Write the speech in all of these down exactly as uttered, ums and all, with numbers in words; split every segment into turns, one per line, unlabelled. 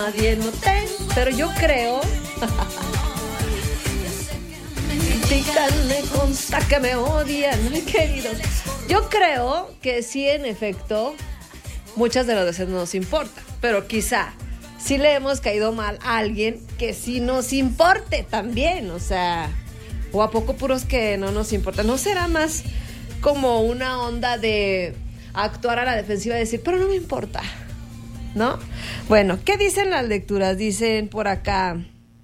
Nadie no te, pero yo creo. Critican, me consta que me odian, ay, queridos. Yo creo que sí, en efecto, muchas de las veces nos importa, pero quizá sí le hemos caído mal a alguien que sí nos importe también, o sea, o a poco puros que no nos importa. ¿No será más como una onda de actuar a la defensiva y decir, pero no me importa, ¿no? Bueno, ¿qué dicen las lecturas? Dicen por acá,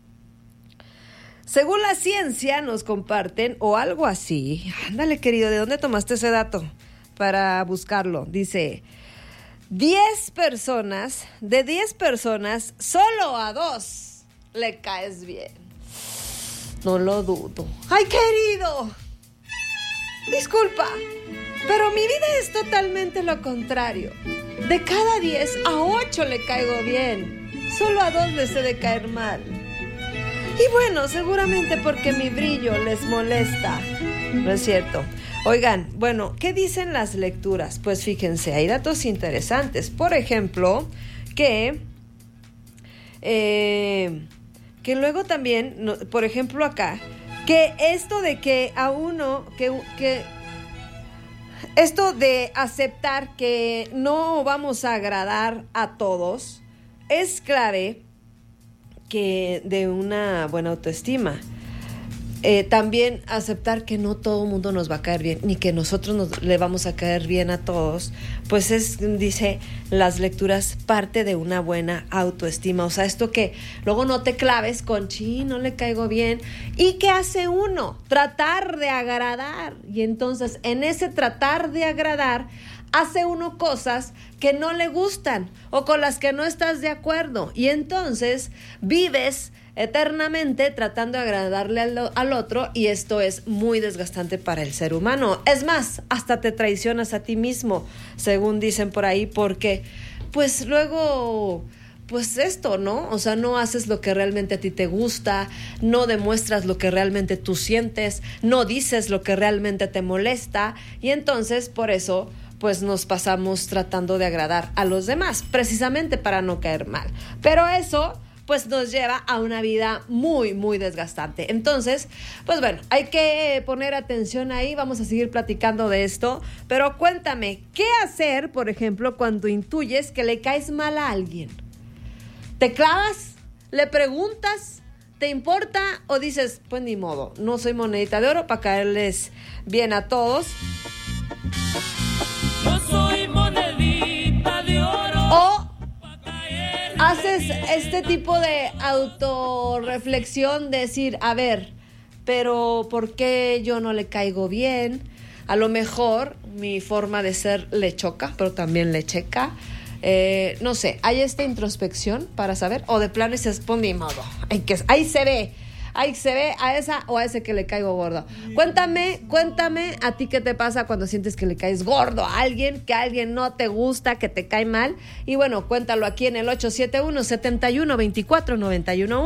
según la ciencia nos comparten, o algo así. Ándale, querido, ¿de dónde tomaste ese dato para buscarlo? Dice, diez personas, de diez personas, solo a dos le caes bien. No lo dudo. ¡Ay, querido! Disculpa, pero mi vida es totalmente lo contrario. De cada diez, a ocho le caigo bien. Solo a dos les he de caer mal. Y bueno, seguramente porque mi brillo les molesta. No es cierto. Oigan, bueno, ¿qué dicen las lecturas? Pues fíjense, hay datos interesantes. Por ejemplo, que... Eh, que luego también, no, por ejemplo acá, que esto de que a uno, que, que esto de aceptar que no vamos a agradar a todos, es clave que de una buena autoestima. Eh, también aceptar que no todo el mundo nos va a caer bien, ni que nosotros nos, le vamos a caer bien a todos, pues es, dice las lecturas, parte de una buena autoestima. O sea, esto que luego no te claves con, sí, no le caigo bien. ¿Y qué hace uno? Tratar de agradar. Y entonces, en ese tratar de agradar, hace uno cosas que no le gustan o con las que no estás de acuerdo. Y entonces vives eternamente tratando de agradarle al, al otro, y esto es muy desgastante para el ser humano. Es más, hasta te traicionas a ti mismo, según dicen por ahí, porque pues luego, pues esto, ¿no? O sea, no haces lo que realmente a ti te gusta, no demuestras lo que realmente tú sientes, no dices lo que realmente te molesta, y entonces por eso pues nos pasamos tratando de agradar a los demás, precisamente para no caer mal. Pero eso pues nos lleva a una vida muy, muy desgastante. Entonces, pues bueno, hay que poner atención ahí, vamos a seguir platicando de esto, pero cuéntame, ¿qué hacer, por ejemplo, cuando intuyes que le caes mal a alguien? ¿Te clavas? ¿Le preguntas? ¿Te importa? ¿O dices, pues ni modo, no soy monedita de oro para caerles bien a todos?
No soy monedita de oro.
O haces este tipo de autorreflexión, decir, a ver, pero ¿por qué yo no le caigo bien? A lo mejor mi forma de ser le choca, pero también le checa. Eh, no sé, ¿hay esta introspección para saber? O de plano se expone, modo. Hay que, ahí se ve. Ahí se ve a esa o a ese que le caigo gordo. Cuéntame, cuéntame a ti qué te pasa cuando sientes que le caes gordo a alguien, que a alguien no te gusta, que te cae mal. Y bueno, cuéntalo aquí en el ocho siete uno, siete uno, dos cuatro nueve uno.